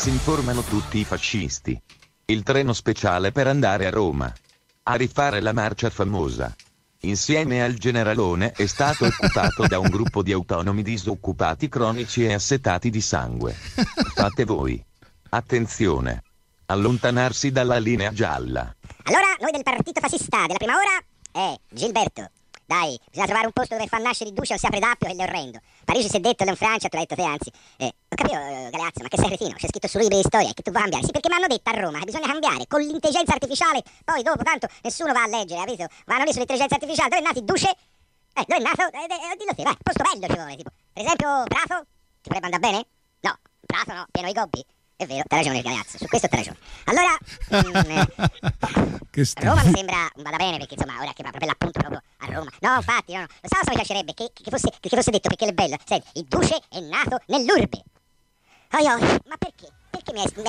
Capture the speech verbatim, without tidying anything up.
si informano tutti i fascisti. Il treno speciale per andare a Roma. A rifare la marcia famosa. Insieme al generalone è stato occupato da un gruppo di autonomi disoccupati cronici e assetati di sangue. Fate voi. Attenzione. Allontanarsi dalla linea gialla. Allora, noi del partito fascista della prima ora, eh, Gilberto, dai, bisogna trovare un posto dove fa nascere il duce o si apre d'appio, che è orrendo. Parigi si è detto, in Francia, tu l'hai detto te, anzi. Eh, ho capito, eh, Galeazzo, ma che sei cretino? C'è scritto su libri di storia che tu vuoi cambiare. Sì, perché mi hanno detto a Roma che bisogna cambiare con l'intelligenza artificiale. Poi dopo, tanto, nessuno va a leggere, capito? Vanno lì sull'intelligenza artificiale. Dove è nato il duce? Eh, dove è nato? Eh, eh, dillo te, vai, posto bello ci vuole, tipo. Per esempio, Prato? Ti potrebbe andare bene? No, Prato no, pieno di gobbi. È vero, t'ha ragione il Galeazzo, su questo t'ha ragione. Allora, mm, eh, Che Roma mi sembra vada bene, perché insomma, ora che va proprio l'appunto proprio a Roma. No, infatti, no, no. Lo so cosa mi piacerebbe? Che, che, fosse, che fosse detto, perché è bello. Senti, il duce è nato nell'urbe. Oh, oh, ma perché? Perché mi hai